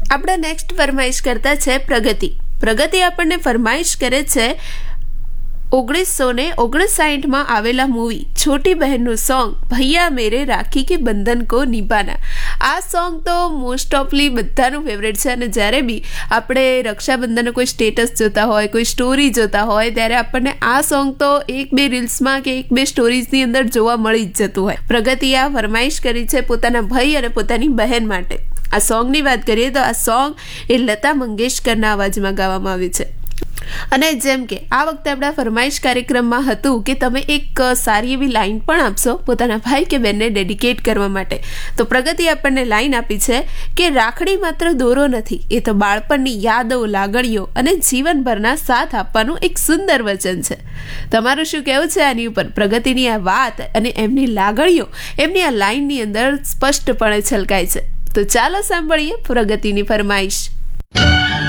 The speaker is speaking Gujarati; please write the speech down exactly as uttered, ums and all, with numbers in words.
આપણા નેક્સ્ટ ફરમાઈશ કરતા છે પ્રગતિ. પ્રગતિ આપણને ફરમાઈશ કરે છે ઓગણીસો ને ઓગણસાઠમાં આવેલા મૂવી છોટી બહેનનું સોંગ ભૈયા મેરે રાખી કે બંધન કો નિભાના. આ સોંગ તો મોસ્ટ ઓફલી બધાનું ફેવરેટ છે અને જ્યારે બી આપણે રક્ષાબંધનનો કોઈ સ્ટેટસ જોતા હોય, કોઈ સ્ટોરી જોતા હોય ત્યારે આપણને આ સોંગ તો એક બે રીલ્સમાં કે એક બે સ્ટોરીઝની અંદર જોવા મળી જ જતું હોય. પ્રગતિએ આ ફરમાઈશ કરી છે પોતાના ભાઈ અને પોતાની બહેન માટે. આ સોંગની વાત કરીએ તો આ સોંગ એ લતા મંગેશકરના અવાજમાં ગાવામાં આવ્યું છે. અને જેમ કે આ વખતે આપણા ફરમાઈશ કાર્યક્રમમાં હતું કે તમે એક સારી એવી લાઈન પણ આપશો પોતાના ભાઈ કે બહેનને ડેડિકેટ કરવા માટે, તો પ્રગતિ આપણને લાઈન આપી છે કે રાખડી માત્ર દોરો નથી, એ તો બાળપણની યાદો, લાગણીઓ અને જીવનભરના સાથ આપવાનું એક સુંદર વચન છે. તમારું શું કહેવું છે આની ઉપર? પ્રગતિની આ વાત અને એમની લાગણીઓ એમની આ લાઈનની અંદર સ્પષ્ટપણે છલકાય છે. તો ચાલો સાંભળીએ પ્રગતિની ફરમાઈશ.